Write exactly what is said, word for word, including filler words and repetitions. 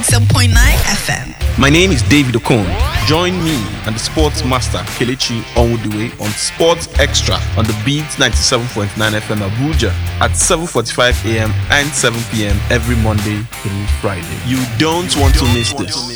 ninety-seven point nine F M. My name is David Okon. Join me and the sports master Kelechi Onwudiwe on Sports Extra on the Beats ninety-seven point nine F M Abuja at seven forty-five a.m. and seven p.m. every Monday through Friday. You don't want to miss this.